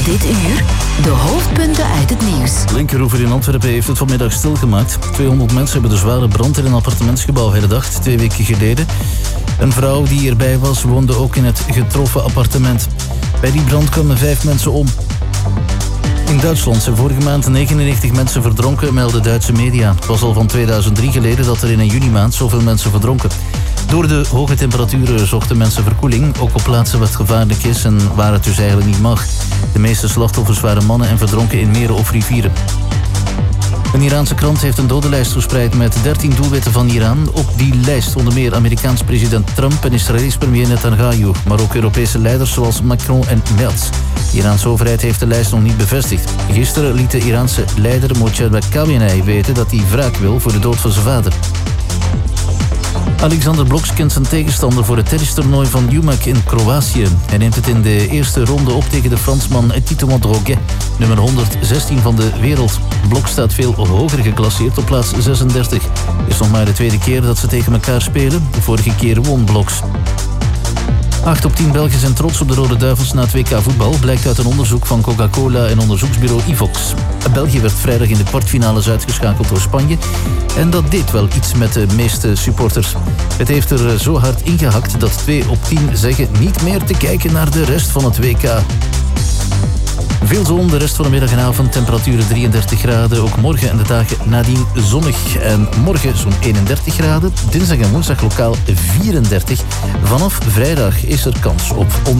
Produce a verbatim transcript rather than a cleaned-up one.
Dit uur de hoofdpunten uit het nieuws. Linkeroever in Antwerpen heeft het vanmiddag stilgemaakt. tweehonderd mensen hebben de zware brand in een appartementsgebouw herdacht, twee weken geleden. Een vrouw die erbij was, woonde ook in het getroffen appartement. Bij die brand kwamen vijf mensen om. In Duitsland zijn vorige maand negenennegentig mensen verdronken, melden Duitse media. Het was al van tweeduizend drie geleden dat er in een junimaand zoveel mensen verdronken. Door de hoge temperaturen zochten mensen verkoeling, ook op plaatsen waar het gevaarlijk is en waar het dus eigenlijk niet mag. De meeste slachtoffers waren mannen en verdronken in meren of rivieren. Een Iraanse krant heeft een dodenlijst verspreid met dertien doelwitten van Iran. Op die lijst onder meer Amerikaans president Trump en Israëlisch premier Netanyahu, maar ook Europese leiders zoals Macron en Merz. De Iraanse overheid heeft de lijst nog niet bevestigd. Gisteren liet de Iraanse leider Mojtaba Khamenei weten dat hij wraak wil voor de dood van zijn vader. Alexander Bloks kent zijn tegenstander voor het tennistoernooi van Umag in Kroatië. Hij neemt het in de eerste ronde op tegen de Fransman Tito Modroguet, nummer honderdzestien van de wereld. Bloks staat veel hoger geclasseerd op plaats zesendertig. Het is nog maar de tweede keer dat ze tegen elkaar spelen. De vorige keer won Bloks. acht op tien Belgen zijn trots op de Rode Duivels na het W K voetbal, blijkt uit een onderzoek van Coca-Cola en onderzoeksbureau Ivox. België werd vrijdag in de kwartfinales uitgeschakeld door Spanje. En dat deed wel iets met de meeste supporters. Het heeft er zo hard ingehakt dat twee op tien zeggen niet meer te kijken naar de rest van het W K. Veel zon, de rest van de middag en avond, temperaturen drieëndertig graden. Ook morgen en de dagen nadien zonnig. En morgen zo'n eenendertig graden. Dinsdag en woensdag lokaal vierendertig. Vanaf vrijdag is er kans op onweer.